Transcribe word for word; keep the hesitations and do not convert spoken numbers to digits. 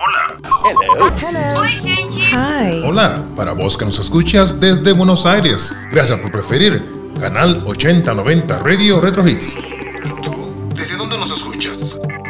Hello. Hello. Oi, gente. Hi. Hola, para vos que nos escuchas desde Buenos Aires, gracias por preferir Canal ochenta noventa Radio Retro Hits. ¿Y tú? ¿Desde dónde nos escuchas?